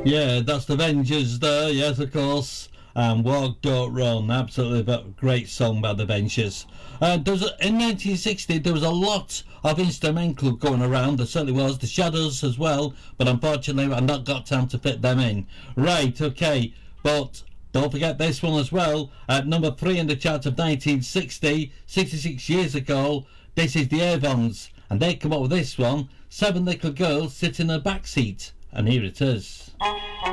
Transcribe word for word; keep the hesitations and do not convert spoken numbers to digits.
Yeah, that's the Vengers there, yes, of course. And Walk Don't Run, absolutely a great song by the Vengers. Uh, there was a, in nineteen sixty, there was a lot of instrumental going around. There certainly was. The Shadows as well, but unfortunately I've not got time to fit them in. Right, okay, but don't forget this one as well. At number three in the chart of nineteen sixty, sixty-six years ago, this is the Avons, and they come up with this one, Seven Little Girls Sit in a Back Seat. And here it is.